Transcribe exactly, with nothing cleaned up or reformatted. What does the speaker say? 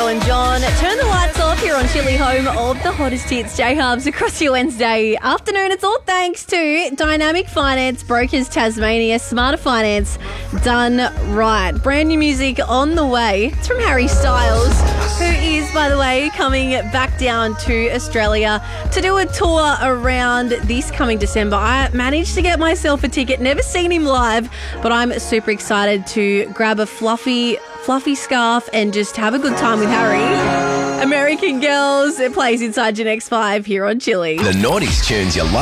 Elton John. Turn the lights off here on Chili, home of the hottest hits. J-Hubs across your Wednesday afternoon. It's all thanks to Dynamic Finance Brokers Tasmania. Smarter finance done right. Brand new music on the way. It's from Harry Styles, who is, by the way, coming back down to Australia to do a tour around this coming December. I managed to get myself a ticket. Never seen him live, but I'm super excited to grab a fluffy fluffy scarf and just have a good time with Harry. American Girls, it plays inside your next five here on Chili. The nineties tunes you love.